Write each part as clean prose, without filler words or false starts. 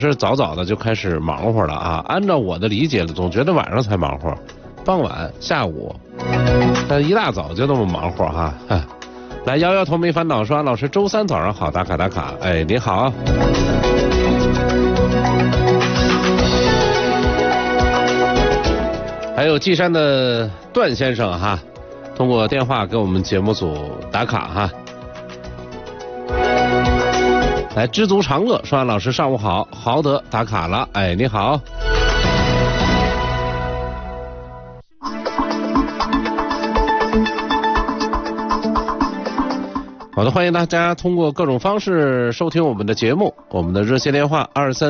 是早早的就开始忙活了啊。按照我的理解总觉得晚上才忙活，傍晚、下午，但一大早就那么忙活哈。来，摇摇头没烦恼说，老师周三早上好，打卡打卡。哎，你好。还有稷山的段先生哈，通过电话给我们节目组打卡哈。来，知足常乐说，老师上午好，豪德打卡了。哎，你好。好的，欢迎大家通过各种方式收听我们的节目。我们的热线电话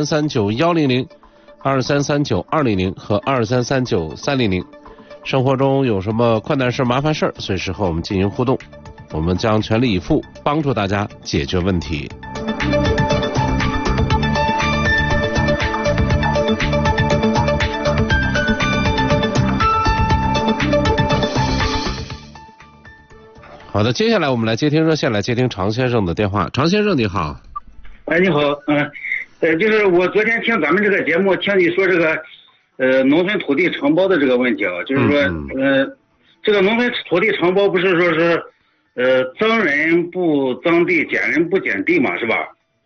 2339-100、2339-200和2339-300。生活中有什么困难事、麻烦事，随时和我们进行互动，我们将全力以赴帮助大家解决问题。好的，接下来我们来接听热线，来接听常先生的电话。常先生你好。 哎，你好，就是我昨天听咱们这个节目，听你说这个农村土地承包的这个问题啊，就是说这个农村土地承包不是说是增人不增地，减人不减地嘛，是吧？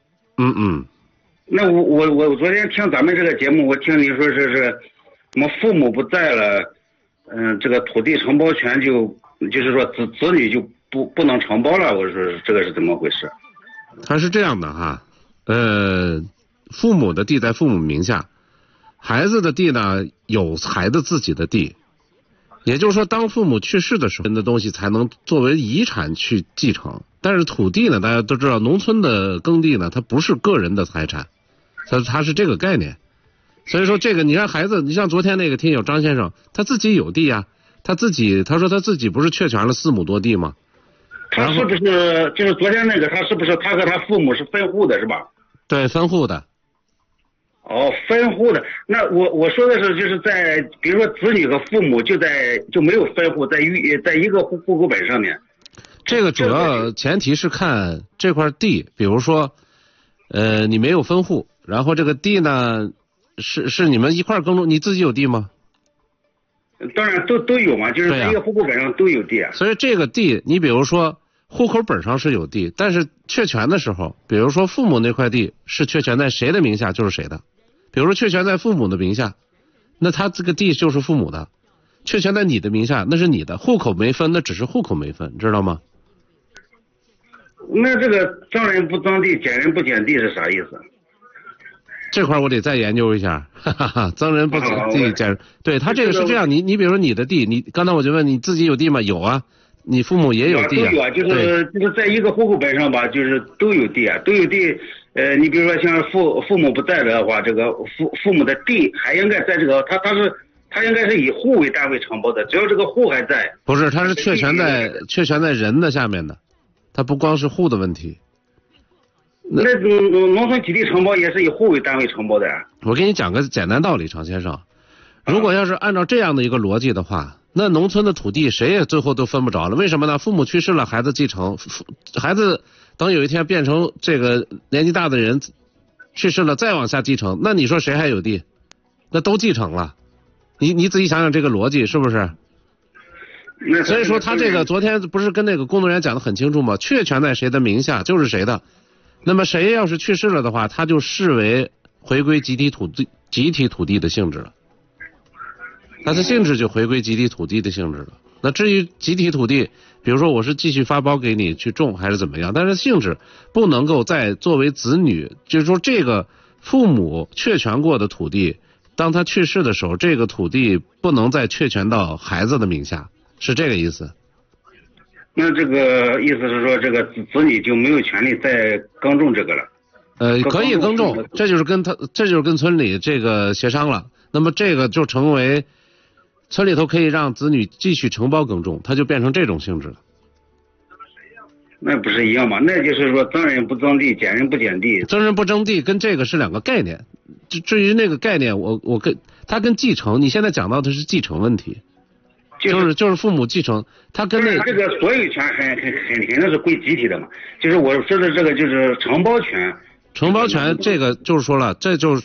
那我昨天听咱们这个节目，我听你说是什么父母不在了，这个土地承包权就是说子女就不能承包了，我说这个是怎么回事？ 他是这样的哈，父母的地在父母名下，孩子的地呢有孩子自己的地，也就是说当父母去世的时候的东西才能作为遗产去继承。但是土地呢，大家都知道农村的耕地呢它不是个人的财产，它是这个概念。所以说这个你让孩子，你像昨天那个听友张先生，他自己有地啊，他说他自己不是确权了4亩多地吗？ 他是不是就是昨天那个他是不是他和他父母是分户的是吧？对， 分户的。 哦，分户的。那我说的是就是在比如说子女和父母就没有分户，在一个户口本上面。 这个主要前提是看这块地，比如说你没有分户，然后这个地呢是你们一块耕种，你自己有地吗？ 当然都有嘛，就是在一个户口本上都有地啊。 所以这个地，你比如说户口本上是有地，但是确权的时候，比如说父母那块地是确权在谁的名下就是谁的。比如说确权在父母的名下，那他这个地就是父母的；确权在你的名下，那是你的。户口没分，那只是户口没分，知道吗？ 那这个增人不增地，减人不减地是啥意思？ 这块我得再研究一下，增人不增地减人。对，他这个是这样，你比如说你的地，你刚才我就问你自己有地吗？有啊，你父母也有地啊。 都有啊，就是在一个户口本上吧，就是都有地啊，都有地。你比如说像父母不在的话，这个父母的地还应该在这个他应该是以户为单位承包的，只要这个户还在。 不是，他是确权在人的下面的，他不光是户的问题。 那农村土地承包也是以户为单位承包的呀。 我给你讲个简单道理，常先生，如果要是按照这样的一个逻辑的话，那农村的土地谁也最后都分不着了。为什么呢？父母去世了，孩子继承，孩子等有一天变成这个年纪大的人去世了，再往下继承，那你说谁还有地？那都继承了。你仔细想想这个逻辑是不是？所以说他这个昨天不是跟那个工作人员讲得很清楚吗？确权在谁的名下就是谁的。那么谁要是去世了的话，他就视为回归集体土地的性质了。它的性质就回归集体土地的性质了。那至于集体土地，比如说我是继续发包给你去种还是怎么样，但是性质不能够再作为子女，就是说这个父母确权过的土地，当他去世的时候，这个土地不能再确权到孩子的名下，是这个意思。 那这个意思是说，这个子女就没有权利再耕种这个了？ 可以耕种，这就是跟村里这个协商了。那么这个就成为村里头可以让子女继续承包耕种，它就变成这种性质了。 那不是一样吗？那就是说增人不增地，减人不减地。 增人不增地跟这个是两个概念。至于那个概念，它跟继承，你现在讲到的是继承问题。就是父母继承，他跟那这个所有权肯定是归集体的嘛。就是我说的这个就是承包权， 承包权这个就是说了，这就是